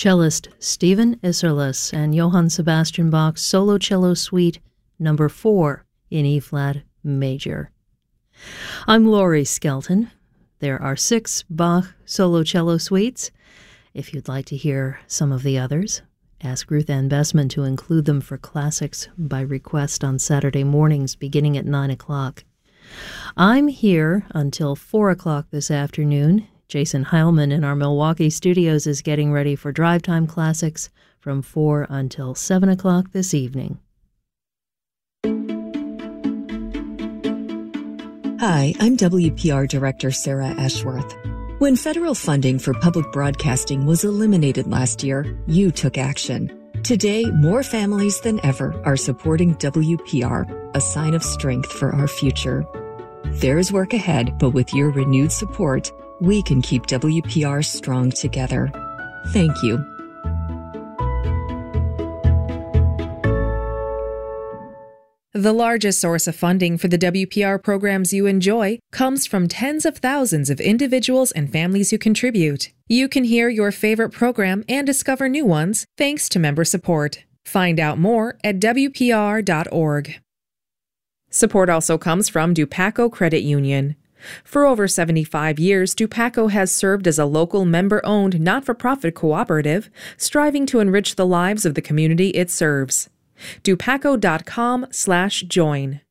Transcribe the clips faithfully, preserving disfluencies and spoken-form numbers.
cellist Stephen Isserlis and Johann Sebastian Bach's Solo Cello Suite number four in E-flat major. I'm Laurie Skelton. There are six Bach solo cello suites. If you'd like to hear some of the others, ask Ruth Ann Bessman to include them for classics by request on Saturday mornings beginning at nine o'clock. I'm here until four o'clock this afternoon. Jason Heilman in our Milwaukee studios is getting ready for Drive Time Classics from four until seven o'clock this evening. Hi, I'm W P R Director Sarah Ashworth. When federal funding for public broadcasting was eliminated last year, you took action. Today, more families than ever are supporting W P R, a sign of strength for our future. There's work ahead, but with your renewed support, we can keep W P R strong together. Thank you. The largest source of funding for the W P R programs you enjoy comes from tens of thousands of individuals and families who contribute. You can hear your favorite program and discover new ones thanks to member support. Find out more at W P R dot org. Support also comes from Dupaco Credit Union. For over seventy-five years, Dupaco has served as a local member-owned, not-for-profit cooperative, striving to enrich the lives of the community it serves. Dupaco dot com slash join.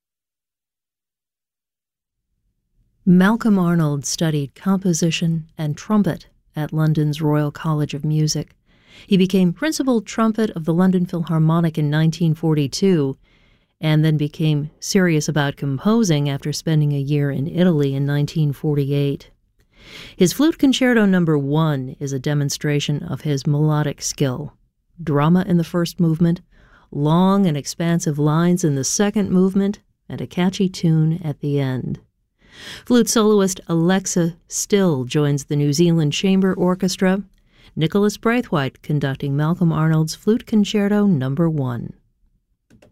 Malcolm Arnold studied composition and trumpet at London's Royal College of Music. He became principal trumpet of the London Philharmonic in nineteen forty-two, and then became serious about composing after spending a year in Italy in nineteen forty-eight. His Flute Concerto number one is a demonstration of his melodic skill. Drama in the first movement, long and expansive lines in the second movement, and a catchy tune at the end. Flute soloist Alexa Still joins the New Zealand Chamber Orchestra. Nicholas Braithwaite conducting Malcolm Arnold's Flute Concerto number one.